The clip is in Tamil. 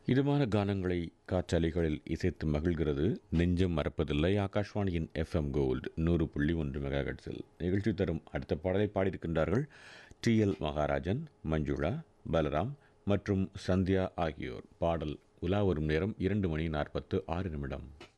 இதமான கானங்களை காற்றாலைகளில் இசைத்து மகிழ்கிறது நெஞ்சம் மறப்பதில்லை. ஆகாஷ்வாணியின் எஃப்எம் கோல்டு 100.1 மெகாஹெர்ட்ஸில் நிகழ்ச்சி தரும் அடுத்த பாடலை பாடியிருக்கின்றார்கள் TL மகாராஜன், மஞ்சுளா, பலராம் மற்றும் சந்தியா ஆகியோர். பாடல் உலா வரும் நேரம் 2 மணி 46 நிமிடம்.